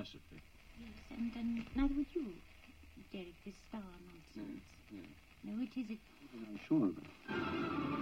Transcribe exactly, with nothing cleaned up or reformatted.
philosophy. Yes, and, and neither would you, Derek, this star nonsense. Yes, yes. No, it is... A... I'm sure of it.